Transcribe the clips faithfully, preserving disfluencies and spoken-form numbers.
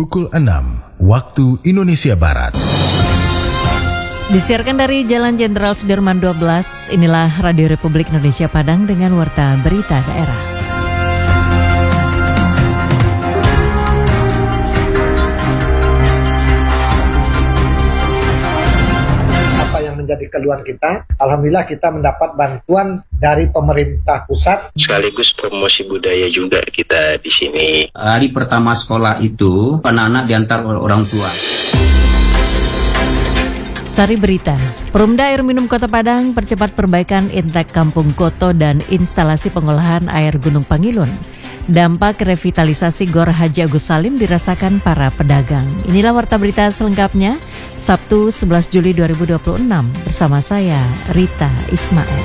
pukul enam waktu Indonesia Barat. Disiarkan dari Jalan Jenderal Sudirman dua belas, inilah Radio Republik Indonesia Padang dengan warta berita daerah. Apa yang menjadi keluhan kita, alhamdulillah kita mendapat bantuan dari pemerintah pusat. Sekaligus promosi budaya juga kita di sini. Hari pertama sekolah itu, anak-anak diantar oleh orang tua. Sari berita, Perumda Air Minum Kota Padang percepat perbaikan intek Kampung Koto dan instalasi pengolahan air Gunung Pangilun. Dampak revitalisasi Gor Haji Agus Salim dirasakan para pedagang. Inilah warta berita selengkapnya, Sabtu sebelas Juli dua ribu dua puluh enam, bersama saya, Rita Ismail.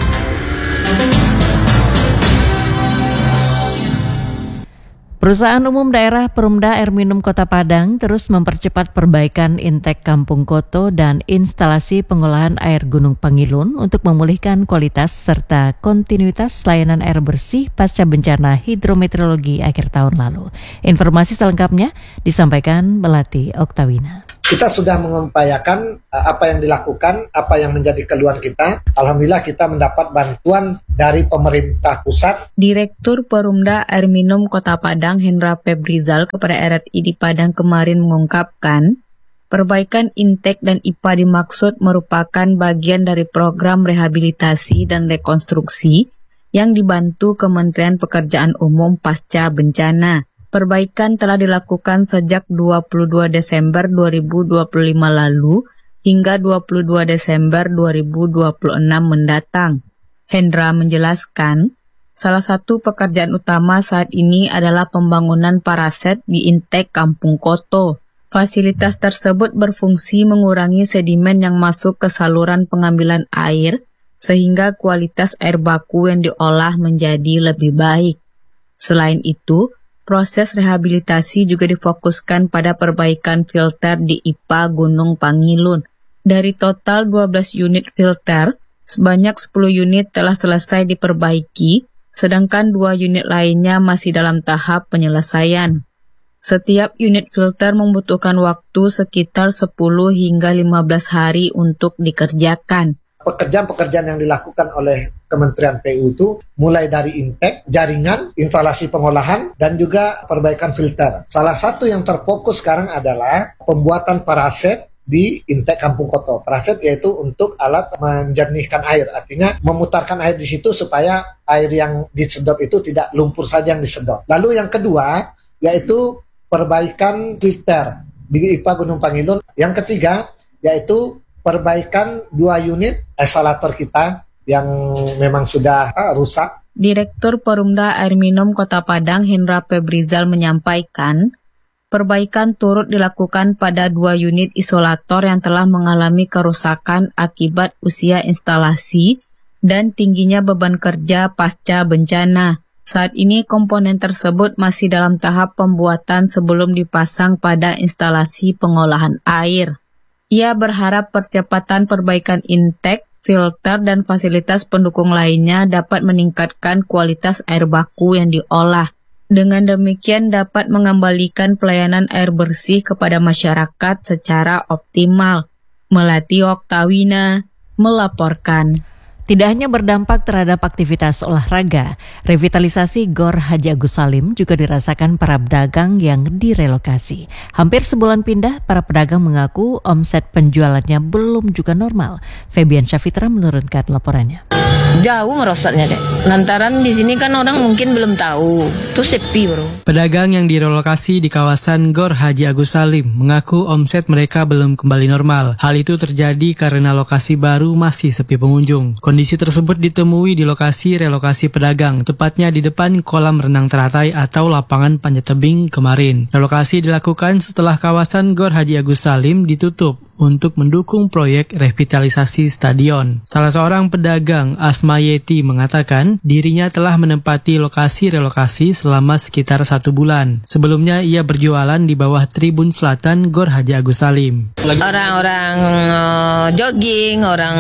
Perusahaan Umum Daerah Perumda Air Minum Kota Padang terus mempercepat perbaikan intek Kampung Koto dan instalasi pengolahan air Gunung Pangilun untuk memulihkan kualitas serta kontinuitas layanan air bersih pasca bencana hidrometeorologi akhir tahun lalu. Informasi selengkapnya disampaikan Melati Oktawina. Kita sudah mengupayakan uh, apa yang dilakukan, apa yang menjadi keluhan kita. Alhamdulillah kita mendapat bantuan dari pemerintah pusat. Direktur Perumda Air Minum Kota Padang Hendra Febrizal kepada R R I di Padang kemarin mengungkapkan, perbaikan intek dan I P A dimaksud merupakan bagian dari program rehabilitasi dan rekonstruksi yang dibantu Kementerian Pekerjaan Umum pasca bencana. Perbaikan telah dilakukan sejak dua puluh dua Desember dua ribu dua puluh lima lalu hingga dua puluh dua Desember dua ribu dua puluh enam mendatang. Hendra menjelaskan, salah satu pekerjaan utama saat ini adalah pembangunan paraset di intek Kampung Koto. Fasilitas tersebut berfungsi mengurangi sedimen yang masuk ke saluran pengambilan air sehingga kualitas air baku yang diolah menjadi lebih baik. Selain itu, proses rehabilitasi juga difokuskan pada perbaikan filter di I P A Gunung Pangilun. Dari total dua belas unit filter, sebanyak sepuluh unit telah selesai diperbaiki, sedangkan dua unit lainnya masih dalam tahap penyelesaian. Setiap unit filter membutuhkan waktu sekitar sepuluh hingga lima belas hari untuk dikerjakan. Pekerjaan-pekerjaan yang dilakukan oleh Kementerian P U itu mulai dari intek, jaringan, instalasi pengolahan, dan juga perbaikan filter. Salah satu yang terfokus sekarang adalah pembuatan paraset di intek Kampung Koto. Paraset yaitu untuk alat menjernihkan air, artinya memutarkan air di situ supaya air yang disedot itu tidak lumpur saja yang disedot. Lalu yang kedua yaitu perbaikan filter di I P A Gunung Pangilun. Yang ketiga yaitu perbaikan dua unit esalator kita yang memang sudah uh, rusak. Direktur Perumda Air Minum Kota Padang Hendra Febrizal menyampaikan, perbaikan turut dilakukan pada dua unit isolator yang telah mengalami kerusakan akibat usia instalasi dan tingginya beban kerja pasca bencana. Saat ini komponen tersebut masih dalam tahap pembuatan sebelum dipasang pada instalasi pengolahan air. Ia berharap percepatan perbaikan intek, filter, dan fasilitas pendukung lainnya dapat meningkatkan kualitas air baku yang diolah. Dengan demikian dapat mengembalikan pelayanan air bersih kepada masyarakat secara optimal. Melati Oktawina melaporkan. Tidak hanya berdampak terhadap aktivitas olahraga, revitalisasi Gor Haji Agus Salim juga dirasakan para pedagang yang direlokasi. Hampir sebulan pindah, para pedagang mengaku omset penjualannya belum juga normal. Febian Syafitra menurunkan laporannya. Jauh merosotnya deh. Lantaran di sini kan orang mungkin belum tahu. Tuh sepi bro. Pedagang yang direlokasi di kawasan Gor Haji Agus Salim mengaku omset mereka belum kembali normal. Hal itu terjadi karena lokasi baru masih sepi pengunjung. Kondisi tersebut ditemui di lokasi relokasi pedagang, tepatnya di depan kolam renang teratai atau lapangan panjat tebing kemarin. Relokasi dilakukan setelah kawasan Gor Haji Agus Salim ditutup untuk mendukung proyek revitalisasi stadion. Salah seorang pedagang, Asma Yeti, mengatakan dirinya telah menempati lokasi relokasi selama sekitar satu bulan. Sebelumnya ia berjualan di bawah Tribun Selatan Gor Haji Agus Salim. Orang-orang uh, jogging, orang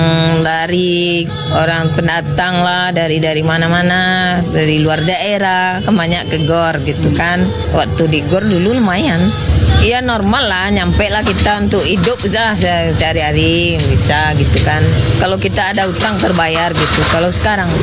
lari, orang pendatang lah dari dari mana-mana, dari luar daerah, kebanyak ke Gor gitu kan. Waktu di Gor dulu lumayan. ya normal lah, nyampe lah kita untuk hidup bisa se- sehari-hari bisa gitu kan. Kalau kita ada utang terbayar gitu. Kalau sekarang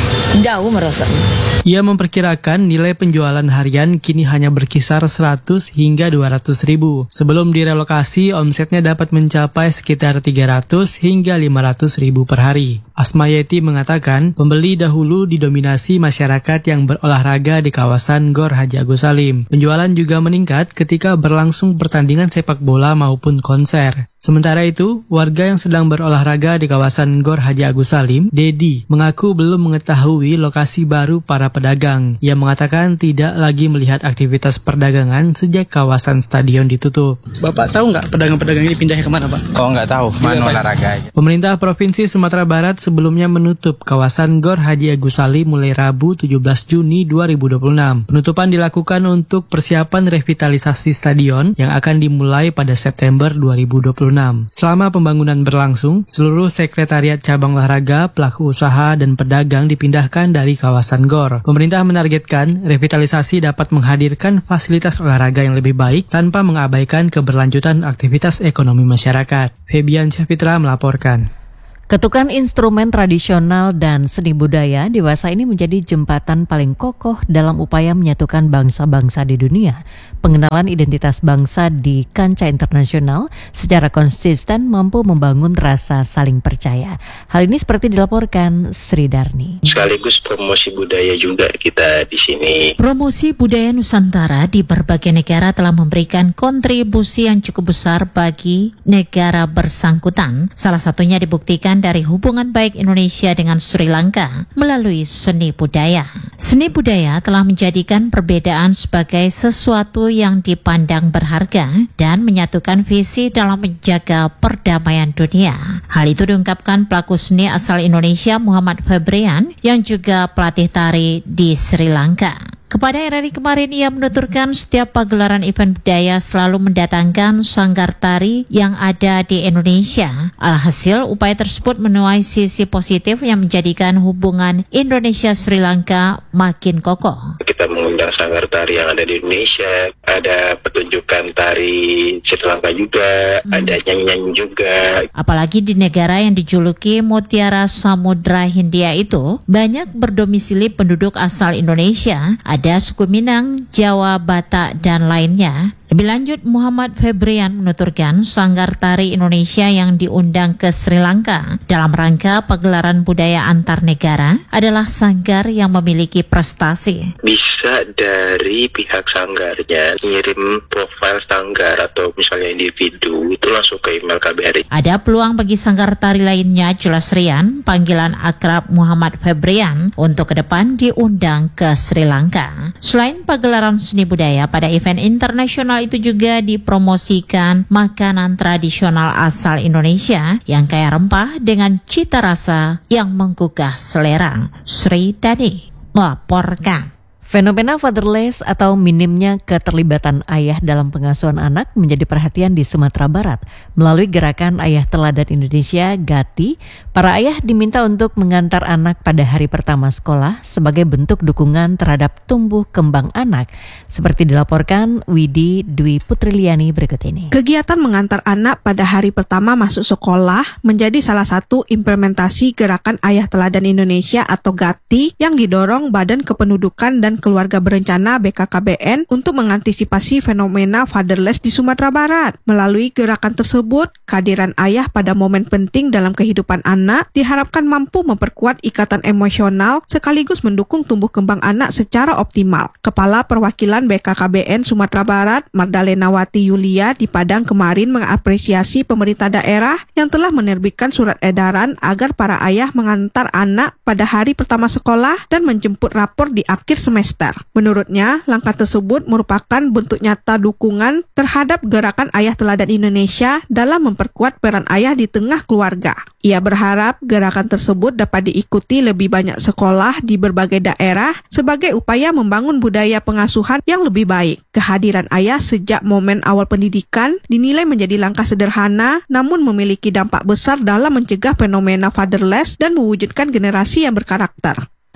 jauh merosot. Ia memperkirakan nilai penjualan harian kini hanya berkisar seratus hingga dua ratus ribu. Sebelum direlokasi, omsetnya dapat mencapai sekitar tiga ratus hingga lima ratus ribu per hari. Asmayeti mengatakan, pembeli dahulu didominasi masyarakat yang berolahraga di kawasan Gor Haji Agus Salim. Penjualan juga meningkat ketika berlangsung pertandingan sepak bola maupun konser. Sementara itu, warga yang sedang berolahraga di kawasan Gor Haji Agus Salim, Dedi, mengaku belum mengetahui lokasi baru para pedagang. Ia mengatakan tidak lagi melihat aktivitas perdagangan sejak kawasan stadion ditutup. Bapak tahu nggak pedagang-pedagang ini pindahnya kemana, Pak? Oh, nggak tahu, mana olahraga aja. Pemerintah Provinsi Sumatera Barat sebelumnya menutup kawasan Gor Haji Agus Salim mulai Rabu tujuh belas Juni dua ribu dua puluh enam. Penutupan dilakukan untuk persiapan revitalisasi stadion yang akan dimulai pada September dua ribu dua puluh enam. Selama pembangunan berlangsung, seluruh sekretariat cabang olahraga, pelaku usaha, dan pedagang dipindahkan dari kawasan Gor. Pemerintah menargetkan revitalisasi dapat menghadirkan fasilitas olahraga yang lebih baik tanpa mengabaikan keberlanjutan aktivitas ekonomi masyarakat. Febian Syafitra melaporkan. Ketukan instrumen tradisional dan seni budaya dewasa ini menjadi jembatan paling kokoh dalam upaya menyatukan bangsa-bangsa di dunia. Pengenalan identitas bangsa di kancah internasional secara konsisten mampu membangun rasa saling percaya. Hal ini seperti dilaporkan Sri Darni. Sekaligus promosi budaya juga kita di sini. Promosi budaya Nusantara di berbagai negara telah memberikan kontribusi yang cukup besar bagi negara bersangkutan. Salah satunya dibuktikan dari hubungan baik Indonesia dengan Sri Lanka melalui seni budaya. Seni budaya telah menjadikan perbedaan sebagai sesuatu yang dipandang berharga dan menyatukan visi dalam menjaga perdamaian dunia. Hal itu diungkapkan pelaku seni asal Indonesia Muhammad Febrian yang juga pelatih tari di Sri Lanka. Kepada R R I kemarin ia menuturkan setiap pagelaran event budaya selalu mendatangkan sanggar tari yang ada di Indonesia. Alhasil upaya tersebut menuai sisi positif yang menjadikan hubungan Indonesia-Sri Lanka makin kokoh. Kita mengundang sanggar tari yang ada di Indonesia, ada pertunjukan tari Sri Lanka juga, hmm. ada nyanyi-nyanyi juga. Apalagi di negara yang dijuluki Mutiara Samudra Hindia itu, banyak berdomisili penduduk asal Indonesia, ada suku Minang, Jawa, Batak, dan lainnya. Lebih lanjut, Muhammad Febrian menuturkan sanggar tari Indonesia yang diundang ke Sri Lanka dalam rangka pagelaran budaya antar negara adalah sanggar yang memiliki prestasi. Bisa dari pihak sanggarnya ngirim profil sanggar atau misalnya individu itu langsung ke email K B R I. Ada peluang bagi sanggar tari lainnya, jelas Rian, panggilan akrab Muhammad Febrian, untuk ke depan diundang ke Sri Lanka. Selain pagelaran seni budaya, pada event internasional itu juga dipromosikan makanan tradisional asal Indonesia yang kaya rempah dengan cita rasa yang menggugah selera. Sri Dani melaporkan. Fenomena fatherless atau minimnya keterlibatan ayah dalam pengasuhan anak menjadi perhatian di Sumatera Barat. Melalui gerakan Ayah Teladan Indonesia (G A T I), para ayah diminta untuk mengantar anak pada hari pertama sekolah sebagai bentuk dukungan terhadap tumbuh kembang anak. Seperti dilaporkan Widi Dwi Putriliani berikut ini. Kegiatan mengantar anak pada hari pertama masuk sekolah menjadi salah satu implementasi gerakan Ayah Teladan Indonesia atau G A T I yang didorong Badan Kependudukan dan Keluarga Berencana B K K B N untuk mengantisipasi fenomena fatherless di Sumatera Barat. Melalui gerakan tersebut, kehadiran ayah pada momen penting dalam kehidupan anak diharapkan mampu memperkuat ikatan emosional sekaligus mendukung tumbuh kembang anak secara optimal. Kepala Perwakilan B K K B N Sumatera Barat, Mardalena Wati Yulia, di Padang kemarin mengapresiasi pemerintah daerah yang telah menerbitkan surat edaran agar para ayah mengantar anak pada hari pertama sekolah dan menjemput rapor di akhir semester. Menurutnya, langkah tersebut merupakan bentuk nyata dukungan terhadap gerakan Ayah Teladan Indonesia dalam memperkuat peran ayah di tengah keluarga. Ia berharap gerakan tersebut dapat diikuti lebih banyak sekolah di berbagai daerah sebagai upaya membangun budaya pengasuhan yang lebih baik. Kehadiran ayah sejak momen awal pendidikan dinilai menjadi langkah sederhana namun memiliki dampak besar dalam mencegah fenomena fatherless dan mewujudkan generasi yang berkarakter.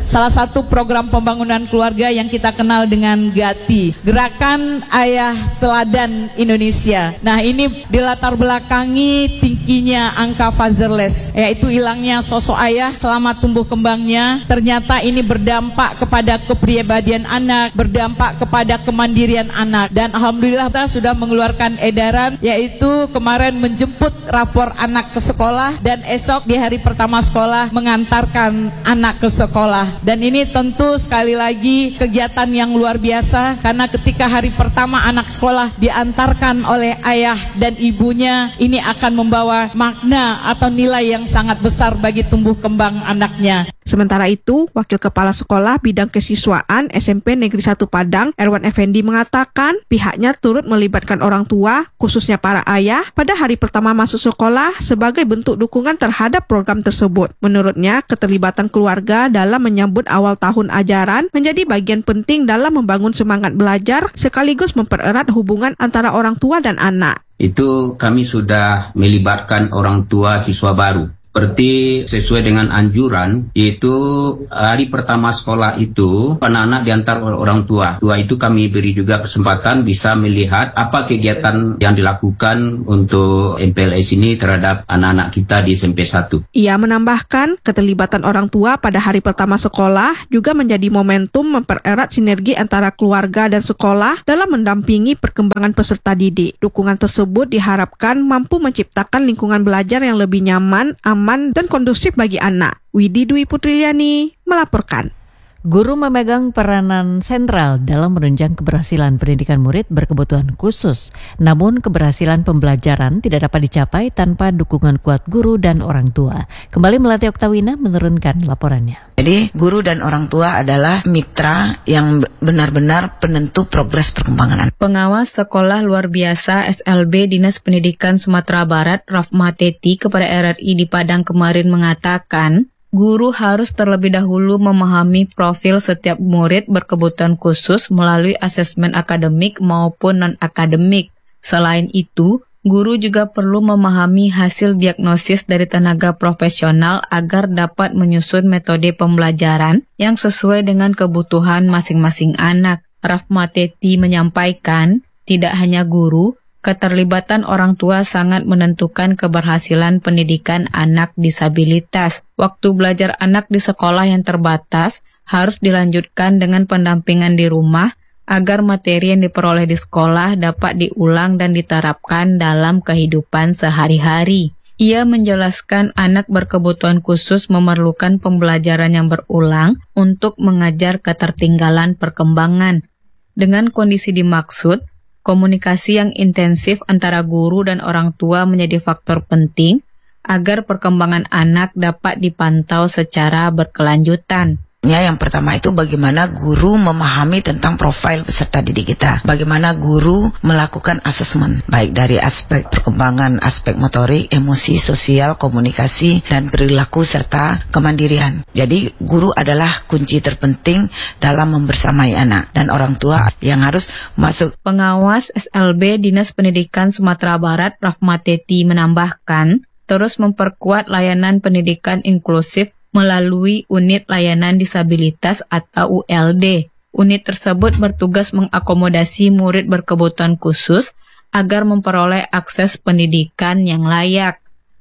salah satu program pembangunan keluarga yang kita kenal dengan GATI, Gerakan Ayah Teladan Indonesia. Nah, ini dilatar belakangi tingginya angka fatherless, yaitu hilangnya sosok ayah selama tumbuh kembangnya. Ternyata ini berdampak kepada kepribadian anak, berdampak kepada kemandirian anak. Dan alhamdulillah kita sudah mengeluarkan edaran, yaitu kemarin menjemput rapor anak ke sekolah dan esok di hari pertama sekolah mengantarkan anak ke sekolah. Dan ini tentu sekali lagi kegiatan yang luar biasa, karena ketika hari pertama anak sekolah diantarkan oleh ayah dan ibunya, ini akan membawa makna atau nilai yang sangat besar bagi tumbuh kembang anaknya. Sementara itu, Wakil Kepala Sekolah Bidang Kesiswaan S M P Negeri satu Padang, Erwan Effendi mengatakan pihaknya turut melibatkan orang tua, khususnya para ayah, pada hari pertama masuk sekolah sebagai bentuk dukungan terhadap program tersebut. Menurutnya, keterlibatan keluarga dalam menyambut awal tahun ajaran menjadi bagian penting dalam membangun semangat belajar sekaligus mempererat hubungan antara orang tua dan anak. Itu kami sudah melibatkan orang tua siswa baru. Seperti sesuai dengan anjuran, yaitu hari pertama sekolah itu anak-anak diantar oleh orang tua. Tua itu kami beri juga kesempatan bisa melihat apa kegiatan yang dilakukan untuk M P L S ini terhadap anak-anak kita di S M P satu. Ia menambahkan keterlibatan orang tua pada hari pertama sekolah juga menjadi momentum mempererat sinergi antara keluarga dan sekolah dalam mendampingi perkembangan peserta didik. Dukungan tersebut diharapkan mampu menciptakan lingkungan belajar yang lebih nyaman, aman, dan kondusif bagi anak. Widi Dwi Putriliani melaporkan. Guru memegang peranan sentral dalam menunjang keberhasilan pendidikan murid berkebutuhan khusus. Namun keberhasilan pembelajaran tidak dapat dicapai tanpa dukungan kuat guru dan orang tua. Kembali Melati Oktawina menurunkan laporannya. Jadi guru dan orang tua adalah mitra yang benar-benar penentu progres perkembangan anak. Pengawas Sekolah Luar Biasa S L B Dinas Pendidikan Sumatera Barat Rafma Teti kepada R R I di Padang kemarin mengatakan, guru harus terlebih dahulu memahami profil setiap murid berkebutuhan khusus melalui asesmen akademik maupun non-akademik. Selain itu, guru juga perlu memahami hasil diagnosis dari tenaga profesional agar dapat menyusun metode pembelajaran yang sesuai dengan kebutuhan masing-masing anak. Rafma Teti menyampaikan, tidak hanya guru, keterlibatan orang tua sangat menentukan keberhasilan pendidikan anak disabilitas. Waktu belajar anak di sekolah yang terbatas harus dilanjutkan dengan pendampingan di rumah agar materi yang diperoleh di sekolah dapat diulang dan diterapkan dalam kehidupan sehari-hari. Ia menjelaskan anak berkebutuhan khusus memerlukan pembelajaran yang berulang untuk mengajar ketertinggalan perkembangan. Dengan kondisi dimaksud, komunikasi yang intensif antara guru dan orang tua menjadi faktor penting agar perkembangan anak dapat dipantau secara berkelanjutan. Yang pertama itu bagaimana guru memahami tentang profil peserta didik kita. Bagaimana guru melakukan asesmen, baik dari aspek perkembangan, aspek motorik, emosi, sosial, komunikasi, dan perilaku serta kemandirian. Jadi guru adalah kunci terpenting dalam membersamai anak dan orang tua yang harus masuk. Pengawas S L B Dinas Pendidikan Sumatera Barat Rafma Teti menambahkan, terus memperkuat layanan pendidikan inklusif melalui Unit Layanan Disabilitas atau U L D. Unit tersebut bertugas mengakomodasi murid berkebutuhan khusus agar memperoleh akses pendidikan yang layak.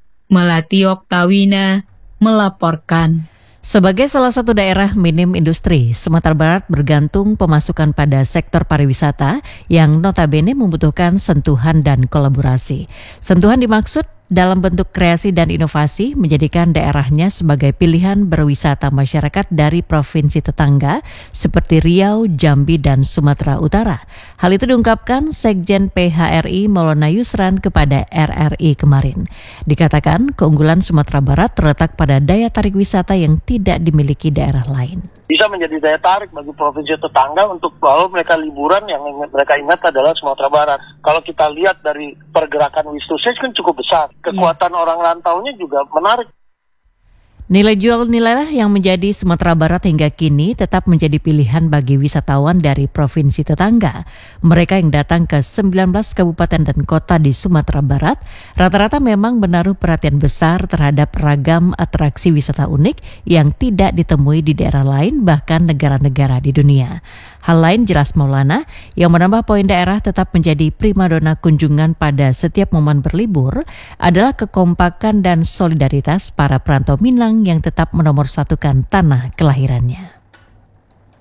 Melati Oktawina melaporkan. Sebagai salah satu daerah minim industri, Sumatera Barat bergantung pemasukan pada sektor pariwisata yang notabene membutuhkan sentuhan dan kolaborasi. Sentuhan dimaksud dalam bentuk kreasi dan inovasi menjadikan daerahnya sebagai pilihan berwisata masyarakat dari provinsi tetangga seperti Riau, Jambi, dan Sumatera Utara. Hal itu diungkapkan Sekjen P H R I Maulana Yusran kepada R R I kemarin. Dikatakan keunggulan Sumatera Barat terletak pada daya tarik wisata yang tidak dimiliki daerah lain. Bisa menjadi daya tarik bagi provinsi tetangga untuk kalau mereka liburan yang mereka ingat adalah Sumatera Barat. Kalau kita lihat dari pergerakan wisata kan cukup besar. Kekuatan ya. Orang rantaunya juga menarik. Nilai jual nilailah yang menjadi Sumatera Barat hingga kini tetap menjadi pilihan bagi wisatawan dari provinsi tetangga. Mereka yang datang ke sembilan belas kabupaten dan kota di Sumatera Barat rata-rata memang menaruh perhatian besar terhadap ragam atraksi wisata unik yang tidak ditemui di daerah lain bahkan negara-negara di dunia. Hal lain jelas Maulana yang menambah poin daerah tetap menjadi primadona kunjungan pada setiap momen berlibur adalah kekompakan dan solidaritas para perantau Minang yang tetap menomorsatukan tanah kelahirannya.